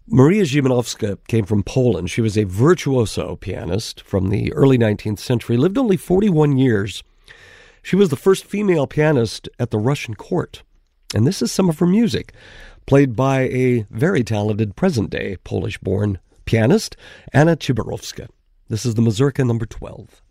Maria Szymanowska came from Poland. She was a virtuoso pianist from the early 19th century, lived only 41 years. She was the first female pianist at the Russian court. And this is some of her music, played by a very talented present-day Polish-born pianist, Anna Ciborowska. This is the Mazurka number 12.